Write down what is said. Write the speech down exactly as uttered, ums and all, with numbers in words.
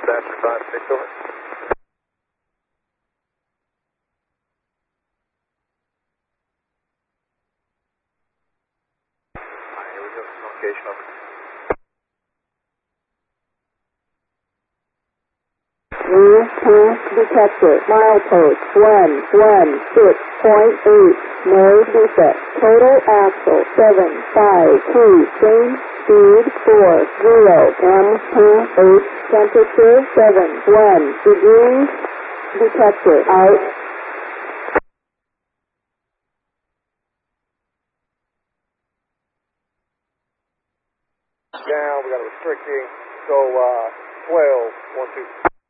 Dispatcher five six, over. Alright, here we go. Notification over. New two detector, milepost one one six point eight, no defect. Total axle seven five two, same speed four zero, M two eight, temperature seven one degrees, detector out. Down, we got a restricting, so uh, twelve, one two.